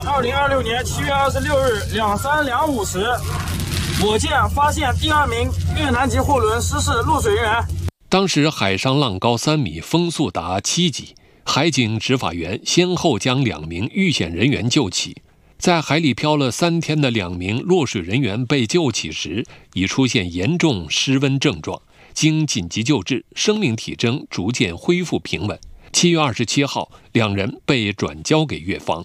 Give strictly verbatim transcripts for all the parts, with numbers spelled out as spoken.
二零二六年七月二十六日两三两五时，我舰发现第二名越南籍货轮失事落水人员。 当时海上浪高三米，风速达七级，海警执法员先后将两名遇险人员救起。在海里漂了三天的两名落水人员被救起时，已出现严重失温症状，经紧急救治，生命体征逐渐恢复平稳。七月二十七号，两人被转交给越方。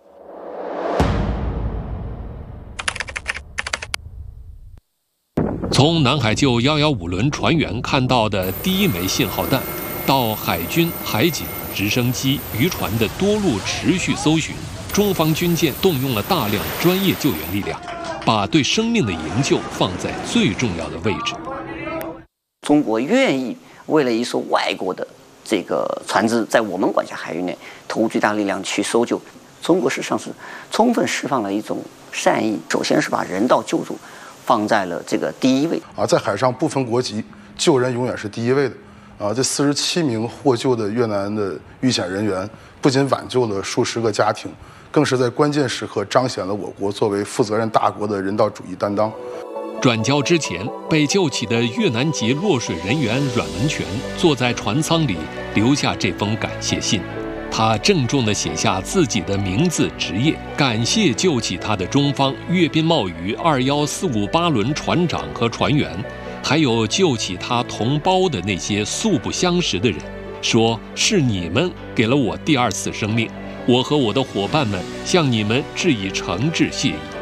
从南海救一一五轮船员看到的第一枚信号弹，到海军、海警、直升机、渔船的多路持续搜寻，中方军舰动用了大量专业救援力量，把对生命的营救放在最重要的位置。 中国愿意为了一艘外国的这个船只在我们管辖海域内投入巨大力量去搜救，中国事实上是充分释放了一种善意，首先是把人道救助放在了这个第一位啊，在海上不分国籍，救人永远是第一位的啊！这四十七名获救的越南的遇险人员，不仅挽救了数十个家庭，更是在关键时刻彰显了我国作为负责任大国的人道主义担当。 转交之前，被救起的越南籍落水人员阮文全坐在船舱里，留下这封感谢信。他郑重地写下自己的名字、职业，感谢救起他的中方粤滨贸渔二一四五八轮船长和船员，还有救起他同胞的那些素不相识的人，说是你们给了我第二次生命，我和我的伙伴们向你们致以诚挚谢意。